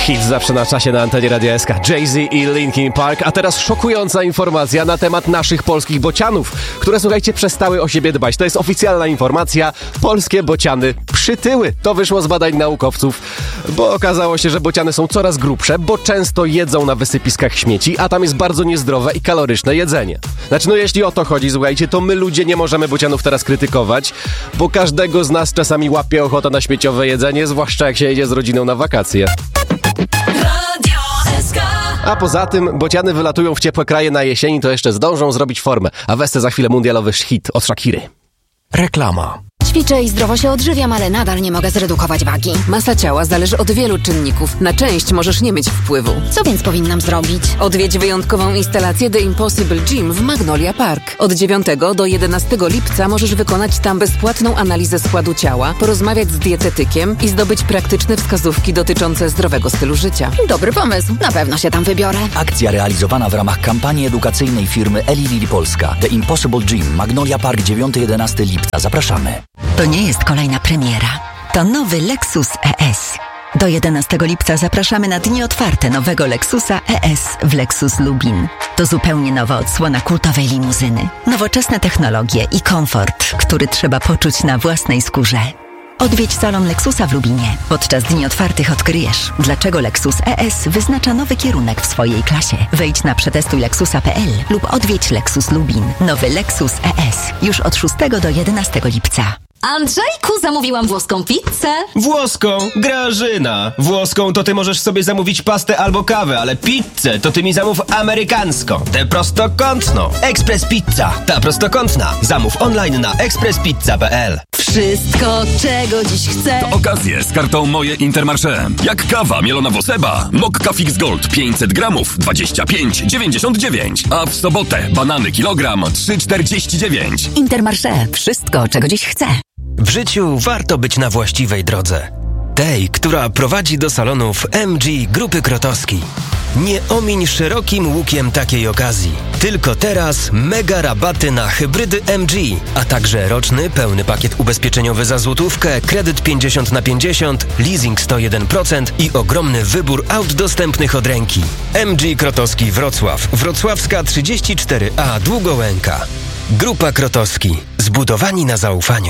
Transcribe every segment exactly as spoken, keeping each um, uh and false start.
Hit zawsze na czasie na antenie Radia S K. Jay-Z i Linkin Park. A teraz szokująca informacja na temat naszych polskich bocianów, które, słuchajcie, przestały o siebie dbać. To jest oficjalna informacja. Polskie bociany przytyły. To wyszło z badań naukowców, bo okazało się, że bociany są coraz grubsze, bo często jedzą na wysypiskach śmieci, a tam jest bardzo niezdrowe i kaloryczne jedzenie. Znaczy, no jeśli o to chodzi, słuchajcie, to my ludzie nie możemy bocianów teraz krytykować, bo każdego z nas czasami łapie ochota na śmieciowe jedzenie, zwłaszcza jak się jedzie z rodziną na wakacje. A poza tym bociany wylatują w ciepłe kraje na jesieni, to jeszcze zdążą zrobić formę. A wesce za chwilę mundialowy hit od Shakiry. Reklama. Ćwiczę i zdrowo się odżywiam, ale nadal nie mogę zredukować wagi. Masa ciała zależy od wielu czynników. Na część możesz nie mieć wpływu. Co więc powinnam zrobić? Odwiedź wyjątkową instalację The Impossible Gym w Magnolia Park. Od dziewiątego do jedenastego lipca możesz wykonać tam bezpłatną analizę składu ciała, porozmawiać z dietetykiem i zdobyć praktyczne wskazówki dotyczące zdrowego stylu życia. Dobry pomysł. Na pewno się tam wybiorę. Akcja realizowana w ramach kampanii edukacyjnej firmy Eli Lilly Polska. The Impossible Gym, Magnolia Park, dziewiątego do jedenastego lipca. Zapraszamy. To nie jest kolejna premiera. To nowy Lexus E S. Do jedenastego lipca zapraszamy na dni otwarte nowego Lexusa E S w Lexus Lubin. To zupełnie nowa odsłona kultowej limuzyny. Nowoczesne technologie i komfort, który trzeba poczuć na własnej skórze. Odwiedź salon Lexusa w Lubinie. Podczas dni otwartych odkryjesz, dlaczego Lexus E S wyznacza nowy kierunek w swojej klasie. Wejdź na przetestuj lexusa kropka p l lub odwiedź Lexus Lubin. Nowy Lexus E S już od szóstego do jedenastego lipca. Andrzejku, zamówiłam włoską pizzę. Włoską? Grażyna. Włoską to ty możesz sobie zamówić pastę albo kawę, ale pizzę to ty mi zamów amerykańską. Tę prostokątną. Express Pizza. Ta prostokątna. Zamów online na express pizza kropka p l. Wszystko, czego dziś chcę. To okazje z kartą Moje Intermarché. Jak kawa mielona w Oseba. Mokka Fix Gold pięćset gramów dwadzieścia pięć dziewięćdziesiąt dziewięć. A w sobotę banany kilogram trzy czterdzieści dziewięć. Intermarché. Wszystko, czego dziś chcę. W życiu warto być na właściwej drodze. Tej, która prowadzi do salonów M G Grupy Krotowski. Nie omiń szerokim łukiem takiej okazji. Tylko teraz mega rabaty na hybrydy M G, a także roczny pełny pakiet ubezpieczeniowy za złotówkę, kredyt pięćdziesiąt na pięćdziesiąt, leasing sto jeden procent i ogromny wybór aut dostępnych od ręki. M G Krotowski Wrocław, Wrocławska trzydzieści cztery A Długołęka. Grupa Krotowski. Zbudowani na zaufaniu.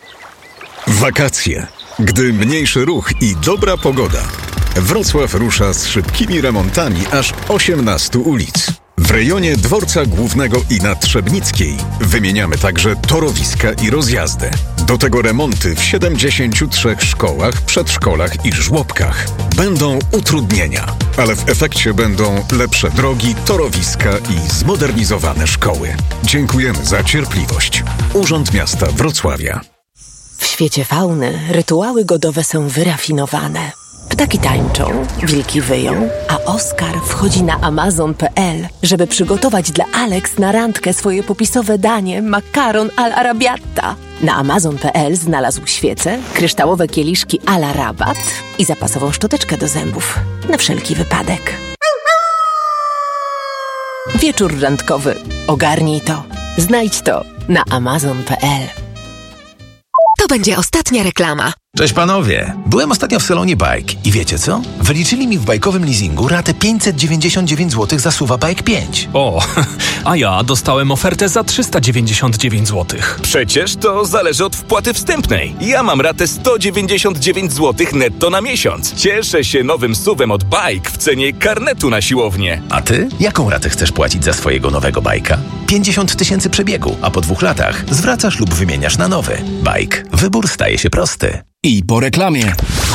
Wakacje. Gdy mniejszy ruch i dobra pogoda. Wrocław rusza z szybkimi remontami aż osiemnastu ulic. W rejonie Dworca Głównego i na Trzebnickiej wymieniamy także torowiska i rozjazdy. Do tego remonty w siedemdziesięciu trzech szkołach, przedszkolach i żłobkach. Będą utrudnienia, ale w efekcie będą lepsze drogi, torowiska i zmodernizowane szkoły. Dziękujemy za cierpliwość. Urząd Miasta Wrocławia. W świecie fauny rytuały godowe są wyrafinowane. Ptaki tańczą, wilki wyją, a Oskar wchodzi na amazon kropka p l, żeby przygotować dla Alex na randkę swoje popisowe danie makaron al arabiata. Na amazon kropka p l znalazł świece, kryształowe kieliszki a la rabat i zapasową szczoteczkę do zębów. Na wszelki wypadek. Wieczór randkowy. Ogarnij to. Znajdź to na amazon kropka p l. To będzie ostatnia reklama. Cześć panowie, byłem ostatnio w salonie Bike i wiecie co? Wyliczyli mi w bajkowym leasingu ratę pięćset dziewięćdziesiąt dziewięć złotych za Suwa Bike pięć. O, a ja dostałem ofertę za trzysta dziewięćdziesiąt dziewięć złotych. Przecież to zależy od wpłaty wstępnej. Ja mam ratę sto dziewięćdziesiąt dziewięć złotych netto na miesiąc. Cieszę się nowym suwem od Bike w cenie karnetu na siłownię. A ty? Jaką ratę chcesz płacić za swojego nowego bajka? pięćdziesiąt tysięcy przebiegu, a po dwóch latach zwracasz lub wymieniasz na nowy. Bike. Wybór staje się prosty. I po reklamie.